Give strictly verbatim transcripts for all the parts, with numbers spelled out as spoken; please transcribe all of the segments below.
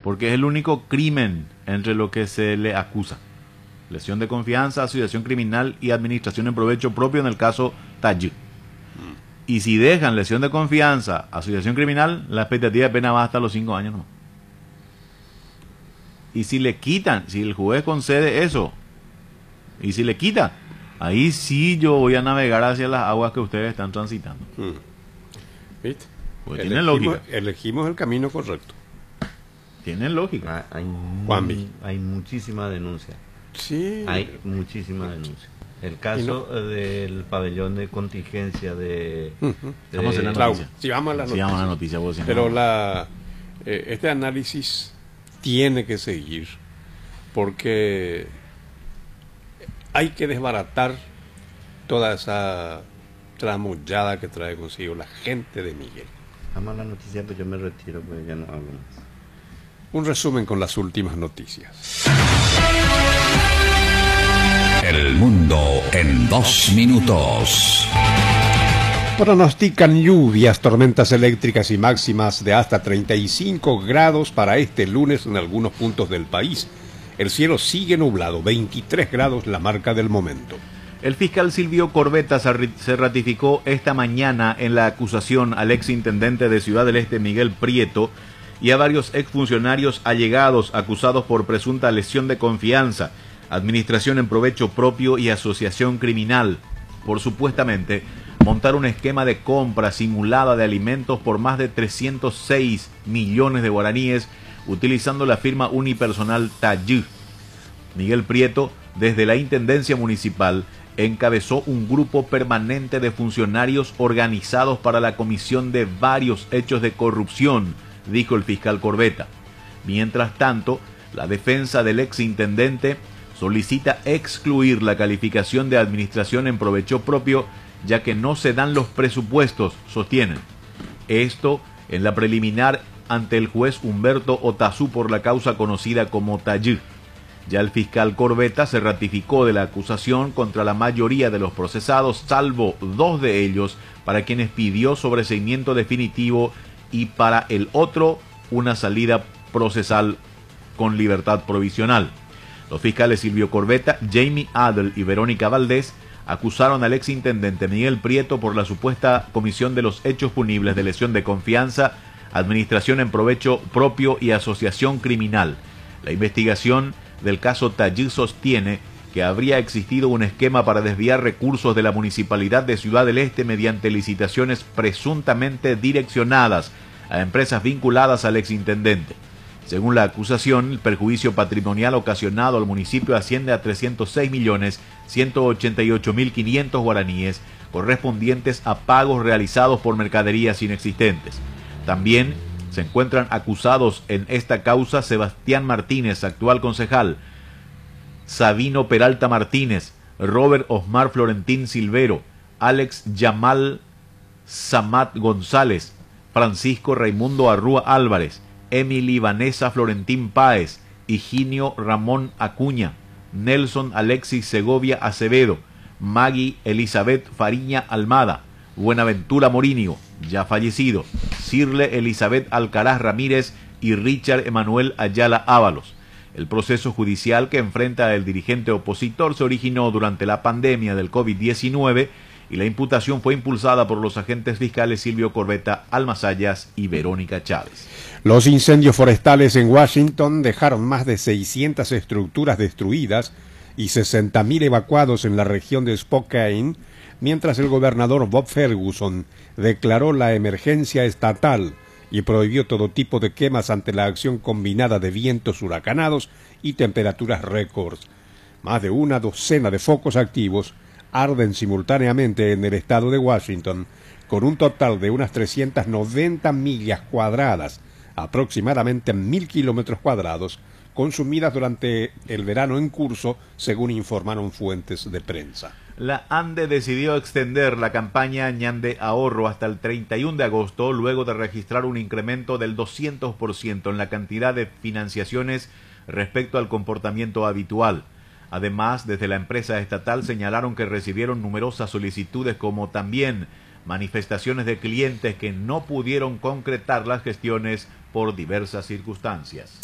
porque es el único crimen entre lo que se le acusa. Lesión de confianza, asociación criminal y administración en provecho propio en el caso Tayik. Y si dejan lesión de confianza, asociación criminal, la expectativa de pena va hasta los cinco años nomás. Y si le quitan, si el juez concede eso, y si le quita, ahí sí yo voy a navegar hacia las aguas que ustedes están transitando. Hmm. ¿Viste? Pues tiene elegimos, lógica. Elegimos el camino correcto. Tiene lógica. Hay, Juanvi. hay muchísima denuncia. Sí. Hay muchísima denuncia. El caso no? del pabellón de contingencia de... Uh-huh. de Vamos a la Trauma. noticia. Sí, vamos a la Sí, noticia. vamos a la noticia, vos, si Pero no- la, eh, este análisis tiene que seguir porque hay que desbaratar toda esa tramullada que trae consigo la gente de Miguel. Vamos a la noticia, pues yo me retiro, pues ya no hablo más. Un resumen con las últimas noticias. El mundo en dos minutos. Pronostican lluvias, tormentas eléctricas y máximas de hasta treinta y cinco grados para este lunes en algunos puntos del país. El cielo sigue nublado, veintitrés grados la marca del momento. El fiscal Silvio Corbetta se ratificó esta mañana en la acusación al exintendente de Ciudad del Este, Miguel Prieto, y a varios exfuncionarios allegados acusados por presunta lesión de confianza, administración en provecho propio y asociación criminal, por supuestamente montar un esquema de compra simulada de alimentos por más de trescientos seis millones de guaraníes utilizando la firma unipersonal Tayik. Miguel Prieto, desde la Intendencia Municipal, encabezó un grupo permanente de funcionarios organizados para la comisión de varios hechos de corrupción, dijo el fiscal Corbetta. Mientras tanto, la defensa del exintendente solicita excluir la calificación de administración en provecho propio, ya que no se dan los presupuestos, sostienen. Esto en la preliminar ante el juez Humberto Otazú por la causa conocida como Tayik. Ya el fiscal Corbetta se ratificó de la acusación contra la mayoría de los procesados, salvo dos de ellos, para quienes pidió sobreseimiento definitivo, y para el otro una salida procesal con libertad provisional. Los fiscales Silvio Corbetta, Jamie Adel y Verónica Valdés acusaron al exintendente Miguel Prieto por la supuesta comisión de los hechos punibles de lesión de confianza, administración en provecho propio y asociación criminal. La investigación del caso Tayik sostiene que habría existido un esquema para desviar recursos de la Municipalidad de Ciudad del Este mediante licitaciones presuntamente direccionadas a empresas vinculadas al exintendente. Según la acusación, el perjuicio patrimonial ocasionado al municipio asciende a trescientos seis millones ciento ochenta y ocho mil quinientos guaraníes, correspondientes a pagos realizados por mercaderías inexistentes. También se encuentran acusados en esta causa Sebastián Martínez, actual concejal, Sabino Peralta Martínez, Robert Osmar Florentín Silvero, Alex Yamal Samat González, Francisco Raimundo Arrúa Álvarez, Emily Vanessa Florentín Páez, Higinio Ramón Acuña, Nelson Alexis Segovia Acevedo, Maggie Elizabeth Fariña Almada, Buenaventura Morinio, ya fallecido, Cirle Elizabeth Alcaraz Ramírez y Richard Emanuel Ayala Ábalos. El proceso judicial que enfrenta el dirigente opositor se originó durante la pandemia del COVID diecinueve y la imputación fue impulsada por los agentes fiscales Silvio Corbetta, Alma Sayas y Verónica Chávez. Los incendios forestales en Washington dejaron más de seiscientas estructuras destruidas y sesenta mil evacuados en la región de Spokane, mientras el gobernador Bob Ferguson declaró la emergencia estatal y prohibió todo tipo de quemas ante la acción combinada de vientos huracanados y temperaturas récords. Más de una docena de focos activos arden simultáneamente en el estado de Washington, con un total de unas trescientas noventa millas cuadradas, aproximadamente mil kilómetros cuadrados, consumidas durante el verano en curso, según informaron fuentes de prensa. La ANDE decidió extender la campaña Ñande Ahorro hasta el treinta y uno de agosto, luego de registrar un incremento del doscientos por ciento en la cantidad de financiaciones respecto al comportamiento habitual. Además, desde la empresa estatal señalaron que recibieron numerosas solicitudes, como también manifestaciones de clientes que no pudieron concretar las gestiones por diversas circunstancias.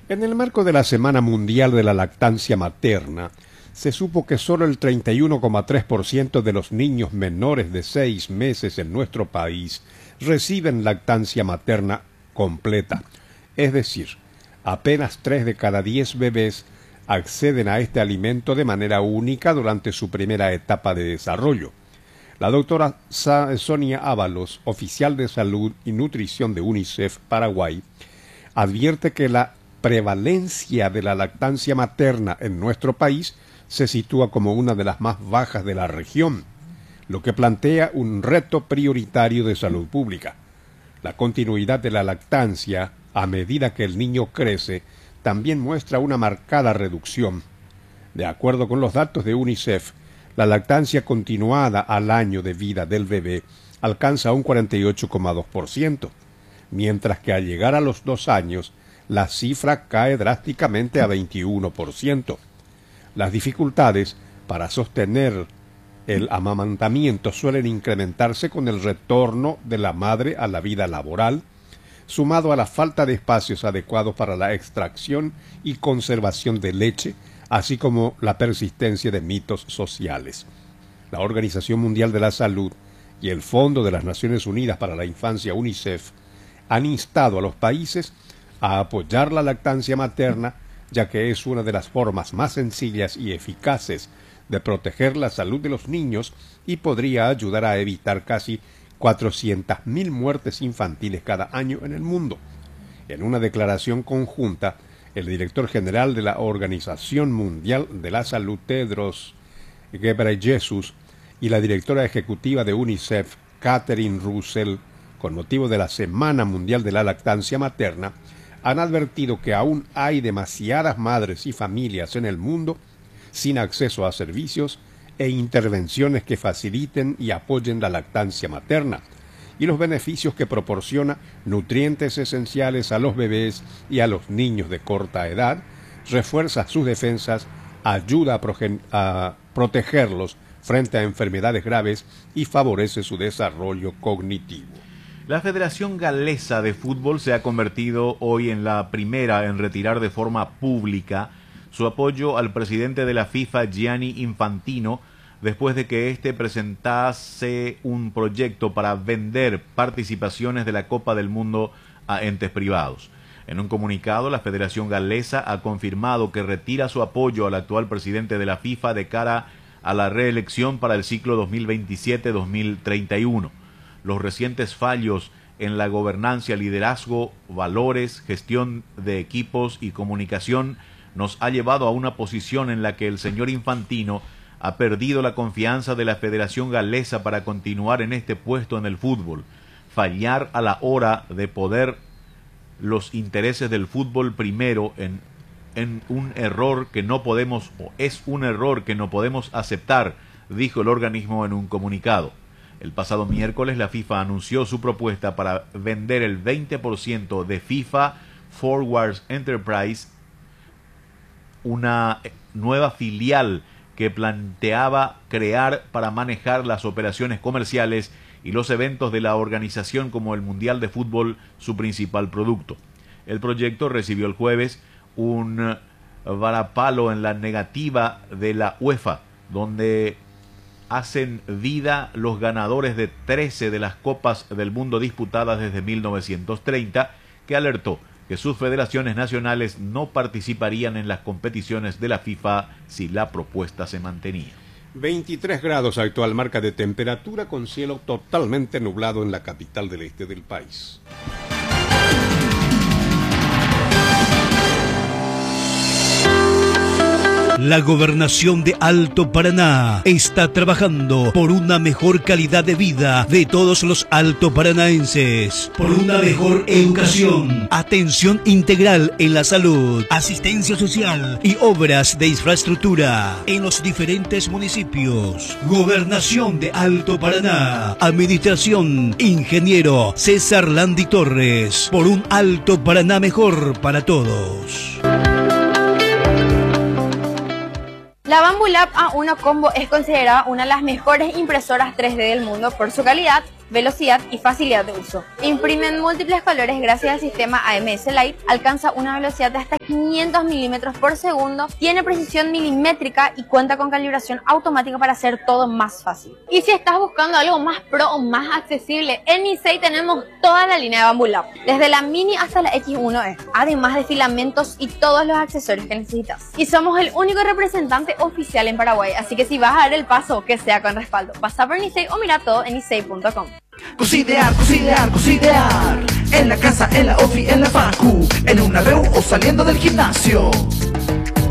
En el marco de la Semana Mundial de la Lactancia Materna, se supo que solo el treinta y uno coma tres por ciento de los niños menores de seis meses en nuestro país reciben lactancia materna completa. Es decir, apenas tres de cada diez bebés acceden a este alimento de manera única durante su primera etapa de desarrollo. La doctora Sonia Ábalos, oficial de Salud y Nutrición de UNICEF Paraguay, advierte que la prevalencia de la lactancia materna en nuestro país se sitúa como una de las más bajas de la región, lo que plantea un reto prioritario de salud pública. La continuidad de la lactancia, a medida que el niño crece, también muestra una marcada reducción. De acuerdo con los datos de UNICEF, la lactancia continuada al año de vida del bebé alcanza un cuarenta y ocho coma dos por ciento, mientras que al llegar a los dos años, la cifra cae drásticamente a veintiuno por ciento. Las dificultades para sostener el amamantamiento suelen incrementarse con el retorno de la madre a la vida laboral, sumado a la falta de espacios adecuados para la extracción y conservación de leche, así como la persistencia de mitos sociales. La Organización Mundial de la Salud y el Fondo de las Naciones Unidas para la Infancia, UNICEF, han instado a los países a apoyar la lactancia materna, ya que es una de las formas más sencillas y eficaces de proteger la salud de los niños y podría ayudar a evitar casi cuatrocientas mil muertes infantiles cada año en el mundo. En una declaración conjunta, el director general de la Organización Mundial de la Salud, Tedros Ghebreyesus, y la directora ejecutiva de UNICEF, Catherine Russell, con motivo de la Semana Mundial de la Lactancia Materna, han advertido que aún hay demasiadas madres y familias en el mundo sin acceso a servicios e intervenciones que faciliten y apoyen la lactancia materna y los beneficios que proporciona nutrientes esenciales a los bebés y a los niños de corta edad, refuerza sus defensas, ayuda a, progen- a protegerlos frente a enfermedades graves y favorece su desarrollo cognitivo. La Federación Galesa de Fútbol se ha convertido hoy en la primera en retirar de forma pública su apoyo al presidente de la FIFA, Gianni Infantino, después de que éste presentase un proyecto para vender participaciones de la Copa del Mundo a entes privados. En un comunicado, la Federación Galesa ha confirmado que retira su apoyo al actual presidente de la FIFA de cara a la reelección para el ciclo dos mil veintisiete dos mil treinta y uno. Los recientes fallos en la gobernanza, liderazgo, valores, gestión de equipos y comunicación nos ha llevado a una posición en la que el señor Infantino ha perdido la confianza de la Federación Galesa para continuar en este puesto en el fútbol. Fallar a la hora de poner los intereses del fútbol primero en, en un error que no podemos, o es un error que no podemos aceptar, dijo el organismo en un comunicado. El pasado miércoles la FIFA anunció su propuesta para vender el veinte por ciento de FIFA Forwards Enterprise, una nueva filial que planteaba crear para manejar las operaciones comerciales y los eventos de la organización como el Mundial de Fútbol, su principal producto. El proyecto recibió el jueves un varapalo en la negativa de la UEFA, donde hacen vida los ganadores de trece de las Copas del Mundo disputadas desde mil novecientos treinta, que alertó que sus federaciones nacionales no participarían en las competiciones de la FIFA si la propuesta se mantenía. veintitrés grados actual marca de temperatura con cielo totalmente nublado en la capital del este del país. La Gobernación de Alto Paraná está trabajando por una mejor calidad de vida de todos los altoparanaenses, por una mejor educación, atención integral en la salud, asistencia social y obras de infraestructura en los diferentes municipios. Gobernación de Alto Paraná, Administración Ingeniero César Landi Torres, por un Alto Paraná mejor para todos. La Bambulab A uno Combo es considerada una de las mejores impresoras tres D del mundo por su calidad, velocidad y facilidad de uso. Imprime en múltiples colores gracias al sistema A M S Light, alcanza una velocidad de hasta quinientos milímetros por segundo, tiene precisión milimétrica y cuenta con calibración automática para hacer todo más fácil. Y si estás buscando algo más pro o más accesible, en Nisei tenemos toda la línea de Bamboo Lab, desde la Mini hasta la X uno E, además de filamentos y todos los accesorios que necesitas. Y somos el único representante oficial en Paraguay, así que si vas a dar el paso, que sea con respaldo. Pasa por Nisei o mira todo en nisei punto com. Cocidear, cocidear, cocidear. En la casa, en la ofi, en la facu, en una reu o saliendo del gimnasio.